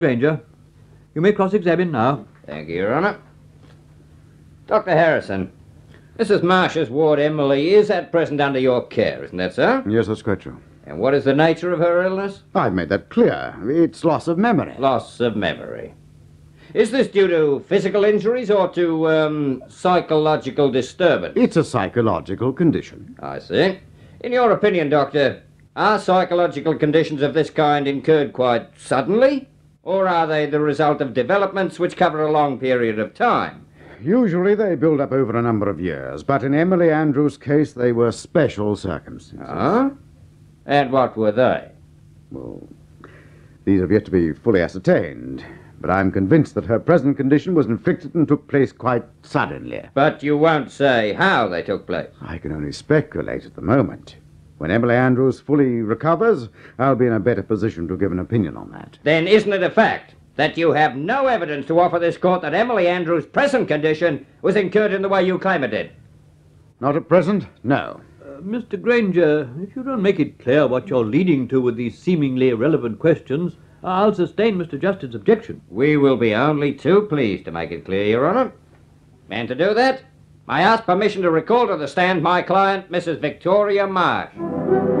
Granger, you may cross-examine now. Thank you, Your Honour. Dr. Harrison, Mrs. Marsh's ward, Emily, is at present under your care, isn't that so? Yes, that's quite true. And what is the nature of her illness? I've made that clear. It's loss of memory. Loss of memory. Is this due to physical injuries or to, psychological disturbance? It's a psychological condition. I see. In your opinion, Doctor, are psychological conditions of this kind incurred quite suddenly? Or are they the result of developments which cover a long period of time? Usually they build up over a number of years, but in Emily Andrews' case they were special circumstances. Huh? And what were they? Well, these have yet to be fully ascertained, but I'm convinced that her present condition was inflicted and took place quite suddenly. But you won't say how they took place. I can only speculate at the moment. When Emily Andrews fully recovers, I'll be in a better position to give an opinion on that. Then isn't it a fact that you have no evidence to offer this court that Emily Andrews' present condition was incurred in the way you claim it did? Not at present, no. Mr. Granger, if you don't make it clear what you're leading to with these seemingly irrelevant questions, I'll sustain Mr. Justice's objection. We will be only too pleased to make it clear, Your Honour. And to do that, I ask permission to recall to the stand my client, Mrs. Victoria Marsh.